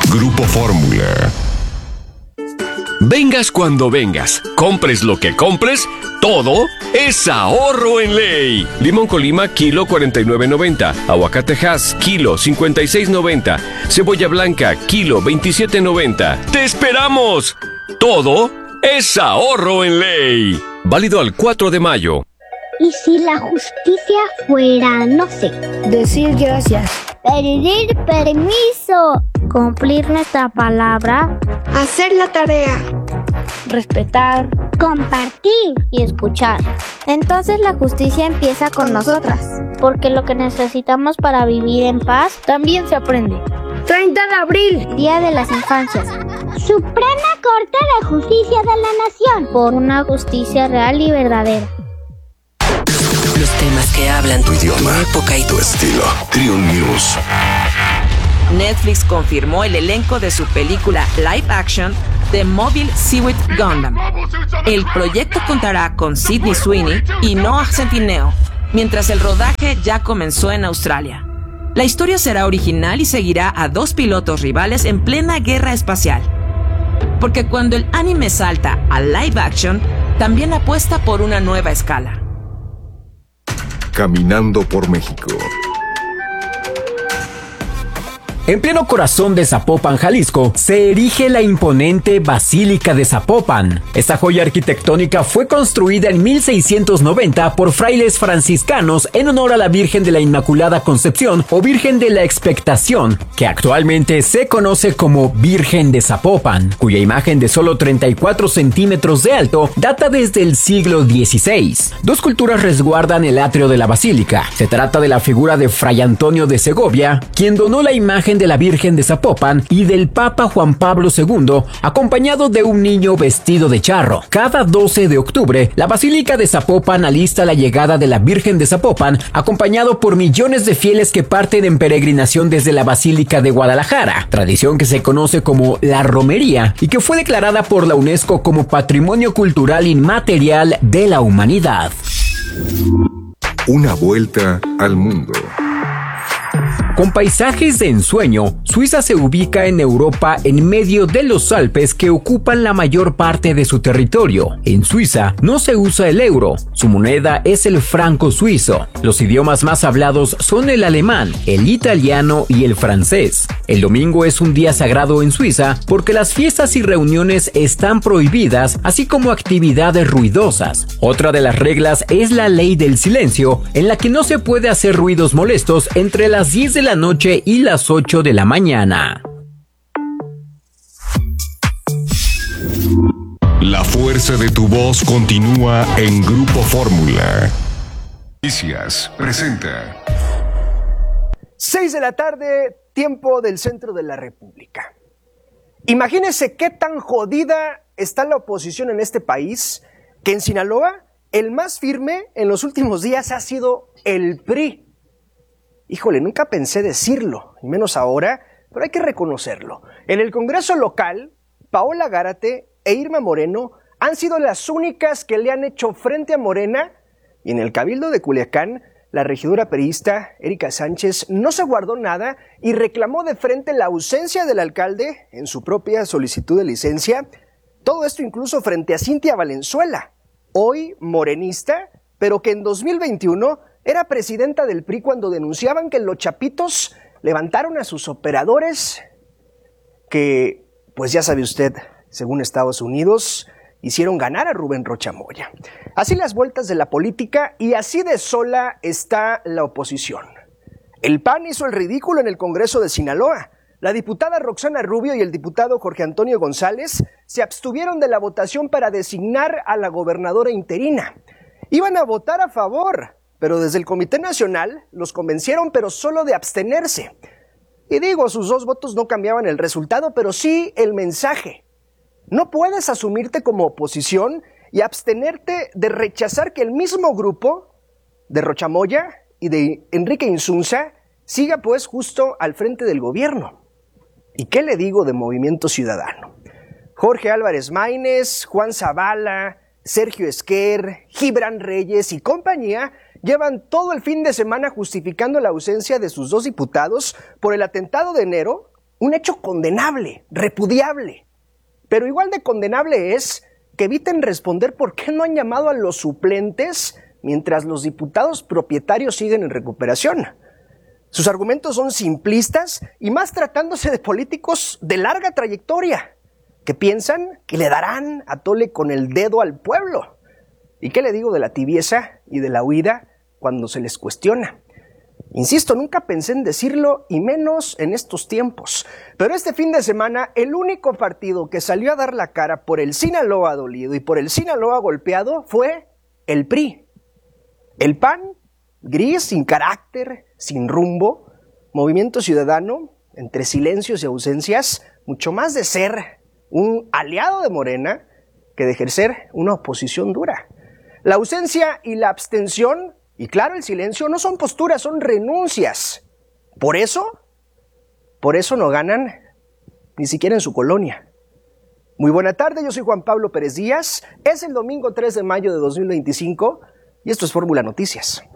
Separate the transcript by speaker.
Speaker 1: Grupo Fórmula.
Speaker 2: Vengas cuando vengas, compres lo que compres, todo es ahorro en ley. Limón Colima, kilo 49.90. Aguacate Hass, kilo 56.90. Cebolla blanca, kilo 27.90. ¡Te esperamos! Todo es ahorro en ley. Válido al 4 de mayo.
Speaker 3: ¿Y si la justicia fuera, no sé,
Speaker 4: decir gracias,
Speaker 3: pedir permiso, cumplir nuestra palabra,
Speaker 4: hacer la tarea,
Speaker 3: respetar, compartir y escuchar? Entonces la justicia empieza con nosotras, porque lo que necesitamos para vivir en paz también se aprende.
Speaker 4: 30 de abril,
Speaker 3: Día de las Infancias. Suprema Corte de Justicia de la Nación, por una justicia real y verdadera.
Speaker 5: Los temas que hablan
Speaker 1: Tu idioma,
Speaker 5: tu época y
Speaker 1: tu estilo. Triun News.
Speaker 6: Netflix confirmó el elenco de su película live action The Mobile Suit Gundam. El proyecto contará con Sydney Sweeney y Noah Centineo, mientras el rodaje ya comenzó en Australia. La historia será original y seguirá a dos pilotos rivales en plena guerra espacial. Porque cuando el anime salta a live action, también apuesta por una nueva escala.
Speaker 1: Caminando por México.
Speaker 7: En pleno corazón de Zapopan, Jalisco, se erige la imponente Basílica de Zapopan. Esta joya arquitectónica fue construida en 1690 por frailes franciscanos en honor a la Virgen de la Inmaculada Concepción o Virgen de la Expectación, que actualmente se conoce como Virgen de Zapopan, cuya imagen de solo 34 centímetros de alto data desde el siglo XVI. Dos esculturas resguardan el atrio de la basílica. Se trata de la figura de Fray Antonio de Segovia, quien donó la imagen de la Virgen de Zapopan, y del Papa Juan Pablo II, acompañado de un niño vestido de charro. Cada 12 de octubre, la Basílica de Zapopan alista la llegada de la Virgen de Zapopan, acompañado por millones de fieles que parten en peregrinación desde la Basílica de Guadalajara, tradición que se conoce como la romería y que fue declarada por la UNESCO como Patrimonio Cultural Inmaterial de la Humanidad.
Speaker 1: Una vuelta al mundo.
Speaker 7: Con paisajes de ensueño, Suiza se ubica en Europa en medio de los Alpes que ocupan la mayor parte de su territorio. En Suiza no se usa el euro, su moneda es el franco suizo. Los idiomas más hablados son el alemán, el italiano y el francés. El domingo es un día sagrado en Suiza porque las fiestas y reuniones están prohibidas, así como actividades ruidosas. Otra de las reglas es la ley del silencio, en la que no se puede hacer ruidos molestos entre las 10 de la noche y las 8 de la mañana.
Speaker 1: La fuerza de tu voz continúa en Grupo Fórmula. Noticias presenta.
Speaker 8: 6 de la tarde, tiempo del centro de la República. Imagínense qué tan jodida está la oposición en este país, que en Sinaloa el más firme en los últimos días ha sido el PRI. Híjole, nunca pensé decirlo, y menos ahora, pero hay que reconocerlo. En el Congreso local, Paola Gárate e Irma Moreno han sido las únicas que le han hecho frente a Morena, y en el Cabildo de Culiacán, la regidora priista Erika Sánchez no se guardó nada y reclamó de frente la ausencia del alcalde en su propia solicitud de licencia. Todo esto incluso frente a Cintia Valenzuela, hoy morenista, pero que en 2021 era presidenta del PRI cuando denunciaban que los chapitos levantaron a sus operadores que, pues ya sabe usted, según Estados Unidos, hicieron ganar a Rubén Rocha Moya. Así las vueltas de la política y así de sola está la oposición. El PAN hizo el ridículo en el Congreso de Sinaloa. La diputada Roxana Rubio y el diputado Jorge Antonio González se abstuvieron de la votación para designar a la gobernadora interina. Iban a votar a favor, pero desde el Comité Nacional los convencieron, pero solo de abstenerse. Y digo, sus dos votos no cambiaban el resultado, pero sí el mensaje. No puedes asumirte como oposición y abstenerte de rechazar que el mismo grupo de Rocha Moya y de Enrique Insunza siga pues justo al frente del gobierno. ¿Y qué le digo de Movimiento Ciudadano? Jorge Álvarez Maínez, Juan Zavala, Sergio Esquer, Gibran Reyes y compañía llevan todo el fin de semana justificando la ausencia de sus dos diputados por el atentado de enero un hecho condenable, repudiable. Pero igual de condenable es que eviten responder por qué no han llamado a los suplentes mientras los diputados propietarios siguen en recuperación. Sus argumentos son simplistas y más tratándose de políticos de larga trayectoria, que piensan que le darán a tole con el dedo al pueblo. ¿Y qué le digo de la tibieza y de la huida cuando se les cuestiona? Insisto, nunca pensé en decirlo y menos en estos tiempos. Pero este fin de semana, el único partido que salió a dar la cara por el Sinaloa dolido y por el Sinaloa golpeado fue el PRI. El PAN, gris, sin carácter, sin rumbo, Movimiento Ciudadano, entre silencios y ausencias, mucho más de ser un aliado de Morena que de ejercer una oposición dura. La ausencia y la abstención, y claro, el silencio, no son posturas, son renuncias. Por eso no ganan ni siquiera en su colonia. Muy buena tarde, yo soy Juan Pablo Pérez Díaz, es el domingo 3 de mayo de 2025 y esto es Fórmula Noticias.